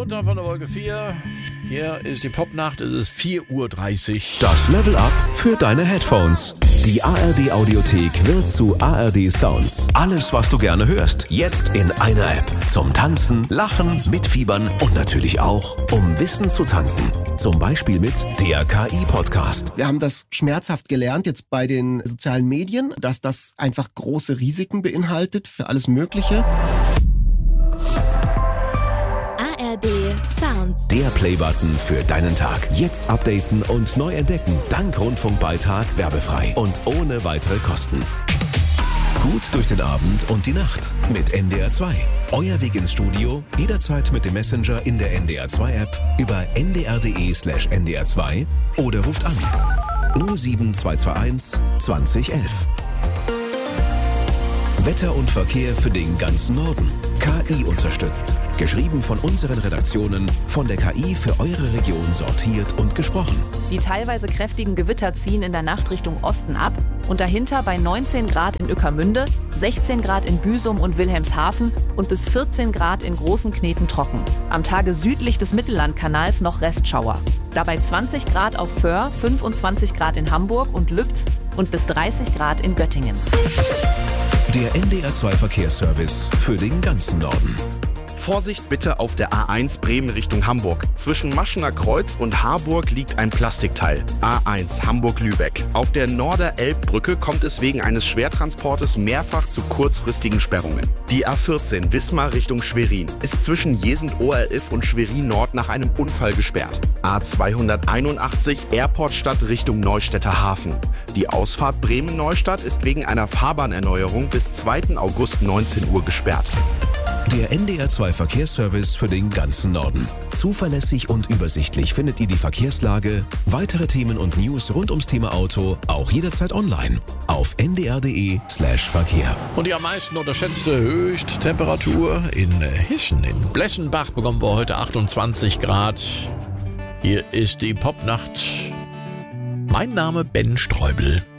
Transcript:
Runter von der Wolke 4. Hier ist die Popnacht, es ist 4:30 Uhr. Das Level Up für deine Headphones. Die ARD Audiothek wird zu ARD Sounds. Alles, was du gerne hörst, jetzt in einer App. Zum Tanzen, Lachen, Mitfiebern und natürlich auch, um Wissen zu tanken. Zum Beispiel mit der KI-Podcast. Wir haben das schmerzhaft gelernt jetzt bei den sozialen Medien, dass das einfach große Risiken beinhaltet für alles Mögliche. ARD Sounds. Der Playbutton für deinen Tag. Jetzt updaten und neu entdecken. Dank Rundfunkbeitrag werbefrei und ohne weitere Kosten. Gut durch den Abend und die Nacht mit NDR 2. Euer Weg ins Studio, jederzeit mit dem Messenger in der NDR 2 App über ndr.de/NDR 2 oder ruft an 07221 2011. Wetter und Verkehr für den ganzen Norden. KI unterstützt. Geschrieben von unseren Redaktionen, von der KI für eure Region sortiert und gesprochen. Die teilweise kräftigen Gewitter ziehen in der Nacht Richtung Osten ab und dahinter bei 19 Grad in Ueckermünde, 16 Grad in Büsum und Wilhelmshaven und bis 14 Grad in Großen Kneten trocken. Am Tage südlich des Mittellandkanals noch Restschauer. Dabei 20 Grad auf Föhr, 25 Grad in Hamburg und Lübz und bis 30 Grad in Göttingen. Der NDR 2 Verkehrsservice für den ganzen Norden. Vorsicht bitte auf der A1 Bremen Richtung Hamburg. Zwischen Maschener Kreuz und Harburg liegt ein Plastikteil. A1 Hamburg-Lübeck. Auf der Norder-Elb-Brücke kommt es wegen eines Schwertransportes mehrfach zu kurzfristigen Sperrungen. Die A14 Wismar Richtung Schwerin ist zwischen Jesend-Oberliff und Schwerin-Nord nach einem Unfall gesperrt. A281 Airportstadt Richtung Neustädter Hafen. Die Ausfahrt Bremen-Neustadt ist wegen einer Fahrbahnerneuerung bis 2. August 19 Uhr gesperrt. Der NDR 2 Verkehrsservice für den ganzen Norden. Zuverlässig und übersichtlich findet ihr die Verkehrslage, weitere Themen und News rund ums Thema Auto auch jederzeit online auf ndr.de/Verkehr. Und die am meisten unterschätzte Höchsttemperatur in Hessen. In Blessenbach bekommen wir heute 28 Grad. Hier ist die Popnacht. Mein Name Ben Streubel.